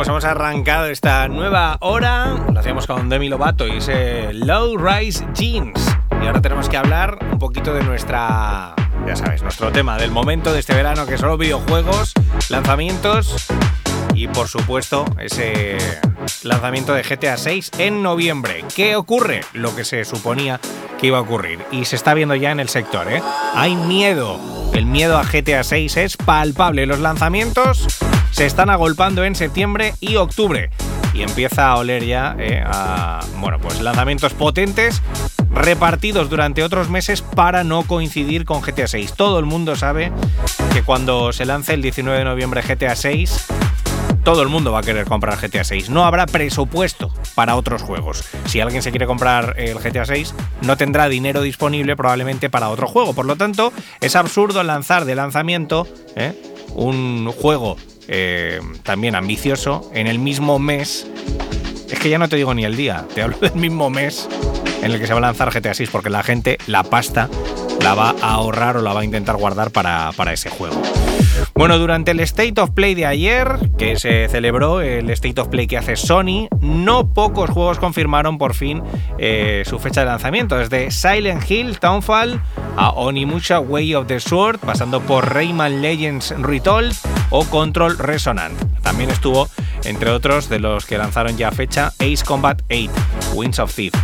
pues hemos arrancado esta nueva hora. Lo hacíamos con Demi Lovato y ese Low Rise Jeans. Y ahora tenemos que hablar un poquito de nuestra, ya sabes, nuestro tema del momento de este verano, que son los videojuegos, lanzamientos y por supuesto ese lanzamiento de GTA 6 en noviembre. ¿Qué ocurre? Lo que se suponía que iba a ocurrir y se está viendo ya en el sector, ¿eh? Hay miedo. El miedo a GTA 6 es palpable. Los lanzamientos se están agolpando en septiembre y octubre y empieza a oler ya pues lanzamientos potentes repartidos durante otros meses para no coincidir con GTA 6. Todo el mundo sabe que cuando se lance el 19 de noviembre GTA 6, todo el mundo va a querer comprar GTA 6. No habrá presupuesto para otros juegos. Si alguien se quiere comprar el GTA 6, no tendrá dinero disponible probablemente para otro juego. Por lo tanto, es absurdo lanzar de lanzamiento un juego también ambicioso en el mismo mes. Es que ya no te digo ni el día, te hablo del mismo mes en el que se va a lanzar GTA 6, porque la gente, la pasta, la va a ahorrar o la va a intentar guardar para ese juego. Bueno, durante el State of Play de ayer, que se celebró, el State of Play que hace Sony, no pocos juegos confirmaron por fin su fecha de lanzamiento, desde Silent Hill, Townfall, a Onimusha Way of the Sword, pasando por Rayman Legends Retold o Control Resonant. También estuvo, entre otros, de los que lanzaron ya fecha, Ace Combat 8, Winds of Thief.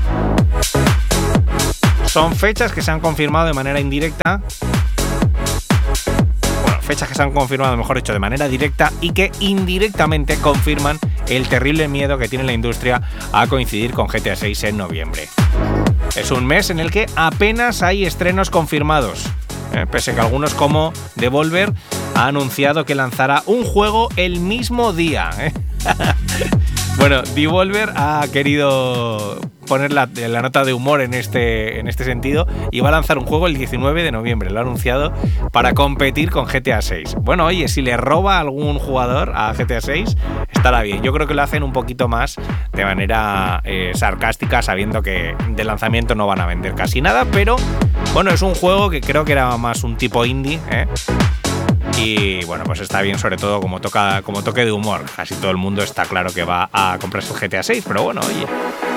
Son fechas que se han confirmado de manera indirecta. Fechas que se han confirmado, mejor dicho, de manera directa y que indirectamente confirman el terrible miedo que tiene la industria a coincidir con GTA 6 en noviembre. Es un mes en el que apenas hay estrenos confirmados, pese a que algunos, como Devolver, ha anunciado que lanzará un juego el mismo día. Bueno, Devolver ha querido poner la nota de humor en este sentido y va a lanzar un juego el 19 de noviembre, lo ha anunciado, para competir con GTA 6. Bueno, oye, si le roba a algún jugador a GTA 6, estará bien. Yo creo que lo hacen un poquito más de manera sarcástica, sabiendo que de lanzamiento no van a vender casi nada, pero bueno, es un juego que creo que era más un tipo indie, y bueno, pues está bien, sobre todo como toque de humor. Casi todo el mundo está claro que va a comprarse el GTA 6, pero bueno, oye.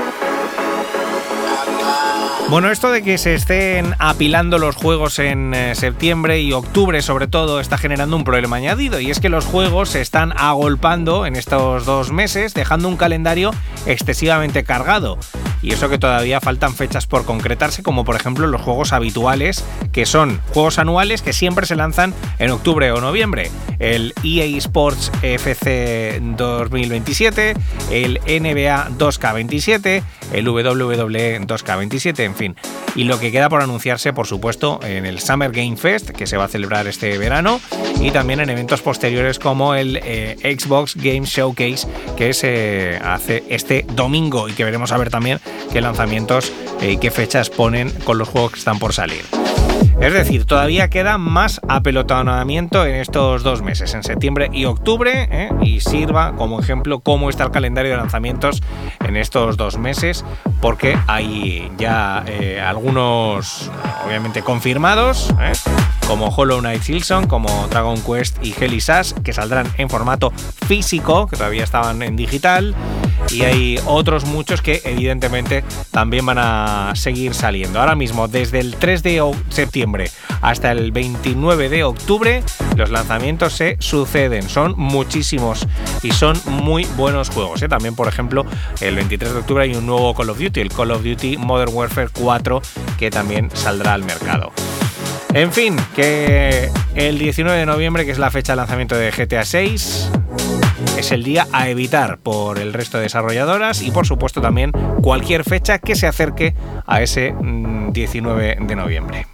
Bueno, esto de que se estén apilando los juegos en septiembre y octubre, sobre todo, está generando un problema añadido, y es que los juegos se están agolpando en estos 2 meses, dejando un calendario excesivamente cargado. Y eso que todavía faltan fechas por concretarse, como por ejemplo los juegos habituales, que son juegos anuales que siempre se lanzan en octubre o noviembre. El EA Sports FC 2027, el NBA 2K27, el WWE 2K27, en fin. Y lo que queda por anunciarse, por supuesto, en el Summer Game Fest, que se va a celebrar este verano, y también en eventos posteriores como el Xbox Game Showcase, que se hace este domingo, y que veremos a ver también qué lanzamientos y qué fechas ponen con los juegos que están por salir. Es decir, todavía queda más apelotonamiento en estos 2 meses, en septiembre y octubre, y sirva como ejemplo cómo está el calendario de lanzamientos en estos 2 meses, porque hay ya algunos, obviamente, confirmados, como Hollow Knight Silksong, como Dragon Quest y Hell is Sash, que saldrán en formato físico, que todavía estaban en digital, y hay otros muchos que evidentemente también van a seguir saliendo. Ahora mismo, desde el 3 de septiembre hasta el 29 de octubre, los lanzamientos se suceden, son muchísimos y son muy buenos juegos, También, por ejemplo, el 23 de octubre hay un nuevo Call of Duty, el Call of Duty Modern Warfare 4, que también saldrá al mercado. En fin, que el 19 de noviembre, que es la fecha de lanzamiento de GTA 6, es el día a evitar por el resto de desarrolladoras, y por supuesto también cualquier fecha que se acerque a ese 19 de noviembre.